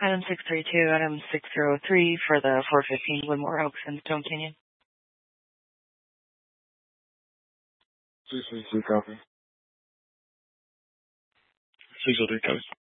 Item 632, item 603 for the 415 Woodmore Oaks in Stone Canyon. 632 copy. 603 copy.